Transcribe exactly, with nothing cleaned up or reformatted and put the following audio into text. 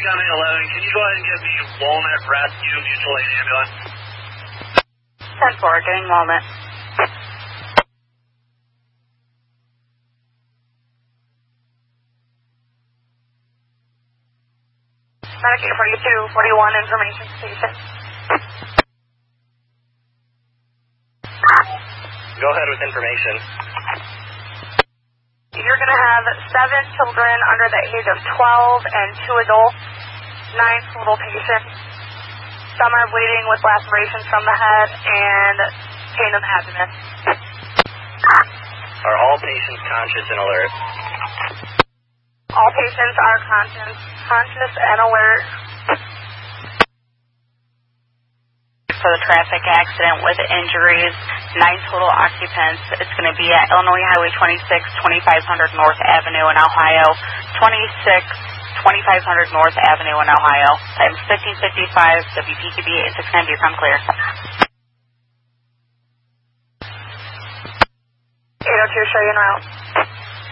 County eleven, can you go ahead and give me Walnut Rescue Mutual Aid Ambulance? ten four, getting Walnut. Medicaid forty-two forty-one, information station. Go ahead with information. You're going to have seven children under the age of twelve and two adults, nine total patients. Some are bleeding with lacerations from the head and pain of abdomen. Are all patients conscious and alert? All patients are conscious, conscious and alert. For the traffic accident with injuries, nine total occupants. It's going to be at Illinois Highway twenty-six, twenty-five hundred North Avenue in Ohio, twenty-six, twenty-five hundred North Avenue in Ohio. Times fifteen fifty-five, W P Q B eight six nine, come clear. eight oh two, show you en route.